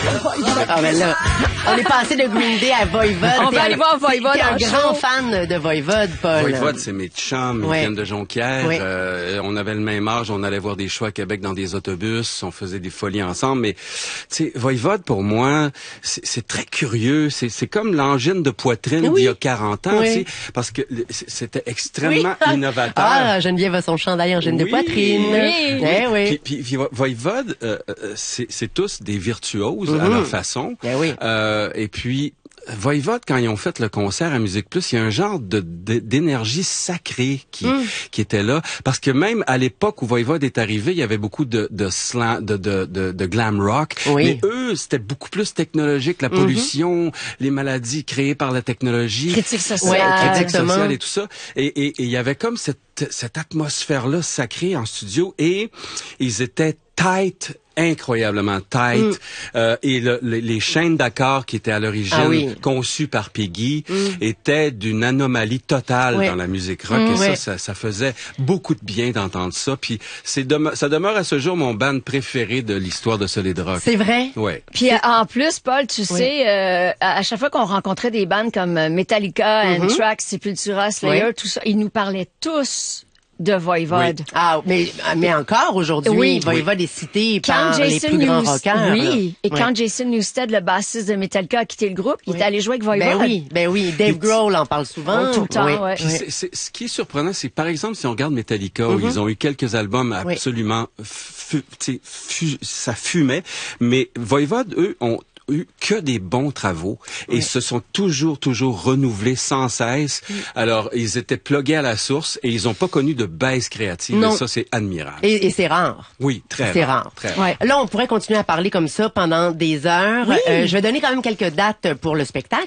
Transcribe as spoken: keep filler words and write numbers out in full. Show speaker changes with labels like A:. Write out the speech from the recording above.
A: Ah, ben là, on est passé de Green Day à Voivode.
B: On va aller voir Voivode
A: T'es un
B: en
A: grand
B: show.
A: fan de Voivode, Paul.
C: Voivode, c'est mes chums, ils
A: Ouais.
C: viennent de Jonquière.
A: Ouais.
C: Euh, on avait le même âge, on allait voir des shows à Québec dans des autobus, on faisait des folies ensemble. Mais, tu sais, Voivode, pour moi, c'est, c'est très curieux. C'est, c'est comme l'angine de poitrine
A: Oui.
C: d'il y a quarante ans,
A: Oui.
C: tu sais, parce que le- c'était extrêmement innovateur.
A: Ah, Geneviève a son chandail en gêne de
C: Oui.
A: poitrine.
B: Oui.
A: Eh oui.
C: Puis, puis, puis Vo- Voivode, euh, euh, c'est, c'est tous des virtuoses à
A: Mhm.
C: leur façon.
A: Ben oui.
C: Euh, et puis, Voivode, quand ils ont fait le concert à Musique Plus, il y a un genre de, de- d'énergie sacrée qui,
A: Mm.
C: qui était là. Parce que même à l'époque où Voivode est arrivé, il y avait beaucoup de, de, slam, de, de, de, de glam rock.
A: Oui.
C: Mais eux, c'était beaucoup plus technologique. La pollution, les maladies créées par la technologie.
B: Critique sociale.
A: Ouais,
C: Critique
A: exactement.
C: sociale et tout ça. Et, et, et il y avait comme cette, cette atmosphère-là sacrée en studio et ils étaient tight, incroyablement tight.
A: Mm.
C: Euh, et le, le- les chaînes d'accords qui étaient à l'origine
A: Ah oui.
C: conçues par Peggy étaient d'une anomalie totale
A: Ouais.
C: dans la musique rock.
A: Mm,
C: et
A: ouais.
C: ça, ça, ça faisait beaucoup de bien d'entendre ça. Puis c'est deme- ça demeure à ce jour mon band préféré de l'histoire de Solid Rock.
A: C'est vrai?
C: Ouais.
B: Puis euh, en plus, Paul, tu sais, euh, à à chaque fois qu'on rencontrait des bandes comme euh, Metallica, Anthrax, Sepultura, Slayer,
A: Oui.
B: tout ça, ils nous parlaient tous de Voivode.
A: Ah, mais, mais encore aujourd'hui,
B: Oui.
A: Voivode est cité
B: Quand
A: par les
B: Jason
A: plus grands
B: Newst-
A: rockers.
B: oui, et
A: là.
B: quand
A: Ouais.
B: Jason Newsted, le bassiste de Metallica, a quitté le groupe, il
A: Oui.
B: est allé jouer avec Voivode.
A: Ben oui, ben oui. Dave Grohl en parle souvent.
B: Oh, tout le temps,
A: Oui.
B: ouais.
C: Puis c'est, c'est- ce qui est surprenant, c'est par exemple si on regarde Metallica, où
A: Mhm.
C: ils ont eu quelques albums absolument, fu- tu sais, fu- ça fumait, mais Voivode, eux, ont eu que des bons travaux et
A: Ouais.
C: se sont toujours, toujours renouvelés sans cesse. Alors, ils étaient plugués à la source et ils n'ont pas connu de baisse créative.
A: Non.
C: Et ça, c'est admirable.
A: Et, et c'est rare.
C: Oui, très
A: C'est
C: rare.
A: rare.
C: Très rare.
B: Ouais.
A: Là, on pourrait continuer à parler comme ça pendant des heures.
B: Oui.
A: Euh, je vais donner quand même quelques dates pour le spectacle.